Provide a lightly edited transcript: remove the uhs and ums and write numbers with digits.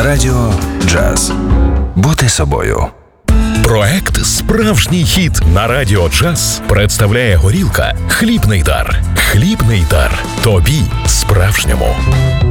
Радіо Джаз. Бути собою. Проект «Справжній хіт» на Радіо Джаз представляє горілка «Хлібний дар». Хлібний дар. Тобі справжньому.